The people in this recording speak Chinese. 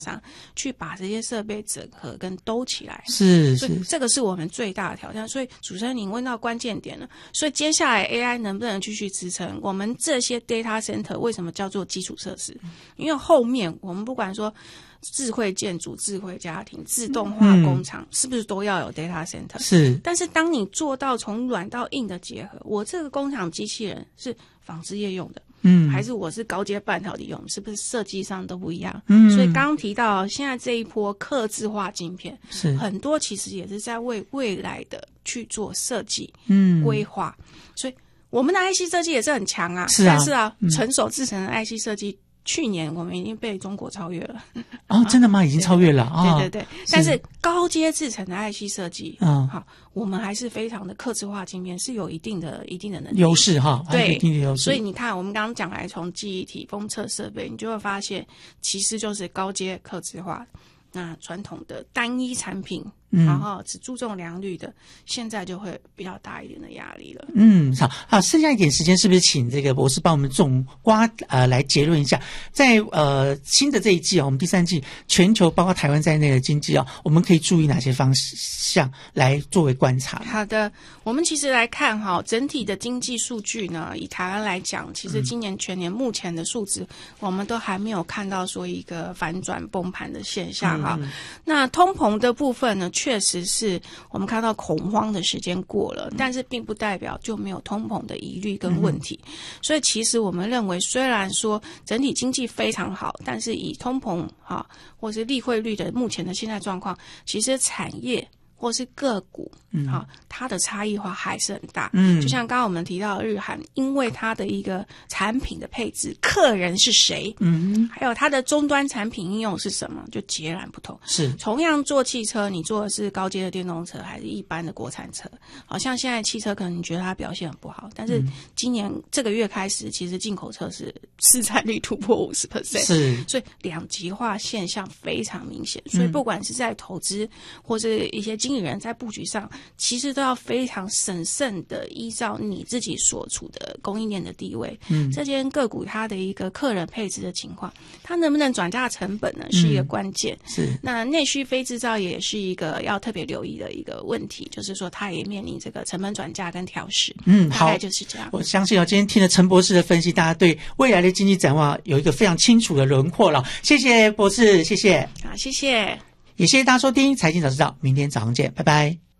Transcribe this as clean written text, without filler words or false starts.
商去把这些设备整合跟兜起来。 是， 所以这个是我们最大的挑战。所以主持人您问到关键点了，所以接下来 AI 能不能继续支撑我们这些 data center？ 为什么叫做基础设施？因为后面我们不管说智慧建筑、智慧家庭、自动化工厂，是不是都要有 data center？ 是。 但是当你做到从软到硬的结合，我这个工厂机器人是纺织业用的，还是我是高阶半导体用，是不是设计上都不一样？所以刚刚提到现在这一波客制化晶片，是很多其实也是在为未来的去做设计、规划。所以我们的 IC 设计也是很强啊，但是成熟制成的 IC 设计。去年我们已经被中国超越了。 哦，真的吗？已经超越了。 对对对。但是高阶制成的 IC 设计，好，我们还是非常的客制化晶片，是有一定的能力优势哈。 对， 一定的优势。 所以你看，我们刚刚讲来，从记忆体、封测设备，你就会发现，其实就是高阶客制化。那传统的单一产品，然后只注重良率的，现在就会比较大一点的压力了。 好，剩下一点时间，是不是请这个博士帮我们总括来结论一下，在新的这一季我们第3季全球包括台湾在内的经济我们可以注意哪些方向来作为观察？ 好的，我们其实来看整体的经济数据呢，以台湾来讲，其实今年全年目前的数字，我们都还没有看到说一个反转崩盘的现象。那通膨的部分呢，确实是我们看到恐慌的时间过了，但是并不代表就没有通膨的疑虑跟问题。所以其实我们认为，虽然说整体经济非常好，但是以通膨或是利汇率的目前的现在状况，其实产业或是个股，它的差异化还是很大。就像刚刚我们提到的日韩，因为它的一个产品的配置，客人是谁，还有它的终端产品应用是什么，就截然不同。是同样做汽车，你做的是高阶的电动车，还是一般的国产车？好像现在汽车可能你觉得它表现很不好，但是今年这个月开始，其实进口车是市占率突破 50%， 是，所以两极化现象非常明显。所以不管是在投资或是一些经理人在布局上，其实都要非常审慎的依照你自己所处的供应链的地位，这间个股它的一个客人配置的情况，它能不能转嫁成本呢，是一个关键。是，那内需非制造也是一个要特别留意的一个问题，就是说它也面临这个成本转嫁跟调试。大概就是这样。我相信今天听了陈博士的分析，大家对未来的经济展望有一个非常清楚的轮廓了。谢谢博士，谢谢。好，谢谢。也谢谢大家收听财经早知道，明天早上见，拜拜。